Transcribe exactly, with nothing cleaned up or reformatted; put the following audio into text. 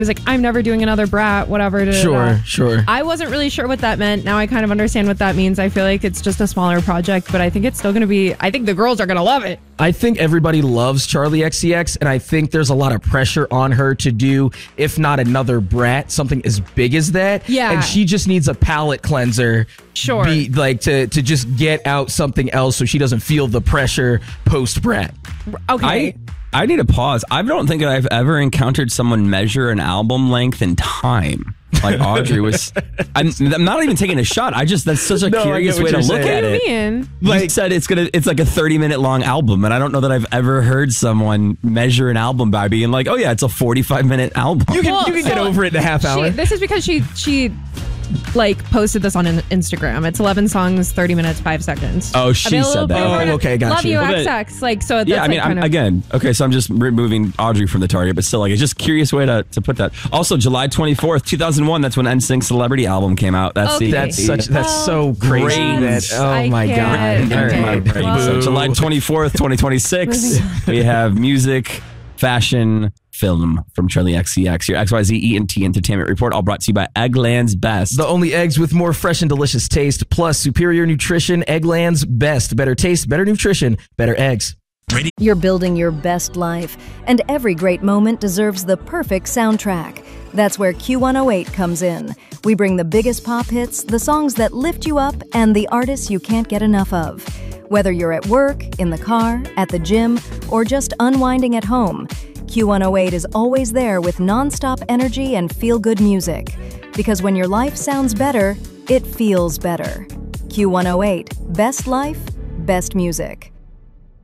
was like, I'm never doing another Brat, whatever. Da, da, Sure, da. sure. I wasn't really sure what that meant. Now I kind of understand what that means. I feel like it's just a smaller project, but I think it's still going to be, I think the girls are going to love it. I think everybody loves Charlie X C X, and I think there's a lot of pressure on her to do, if not another Brat, something as big as that. Yeah. And she just needs a palate cleanser. Sure. Be, like to, to just get out something else so she doesn't feel the pressure post Brat. Okay. I I need a pause. I don't think I've ever encountered someone measure an album length in time. Like Audrey was. I'm, I'm not even taking a shot. I just, that's such a No, I curious get way what to you're look saying. at What do it. you mean? Like you said, it's gonna, it's like a thirty minute long album, and I don't know that I've ever heard someone measure an album by being like, oh yeah, it's a forty-five minute album. You can, Well, you can get so over it in a half hour. She, this is because she she like posted this on in- Instagram. It's eleven songs, thirty minutes, five seconds. Oh, she Available said that. for- Oh, okay, got Love you. you, Well, X then- X. Like so. That's Yeah, I mean, like I'm, kind of, again, okay, so I'm just removing Audrey from the target, but still, like, it's just curious way to, to put that. Also, July twenty-fourth, two thousand one, that's when N Sync Celebrity album came out. That's Okay. the That's such. That's so crazy. Brains. That, oh I my can't. god! All Okay. right. Right. Well- So July twenty-fourth, twenty twenty-six, we have music, fashion, film from Charlie X C X. Your X Y Z E and T Entertainment Report, all brought to you by Eggland's Best. The only eggs with more fresh and delicious taste, plus superior nutrition. Eggland's Best. Better taste, better nutrition, better eggs. You're building your best life, and every great moment deserves the perfect soundtrack. That's where Q one oh eight comes in. We bring the biggest pop hits, the songs that lift you up, and the artists you can't get enough of. Whether you're at work, in the car, at the gym, or just unwinding at home, Q one oh eight is always there with nonstop energy and feel-good music. Because when your life sounds better, it feels better. Q one oh eight, best life, best music.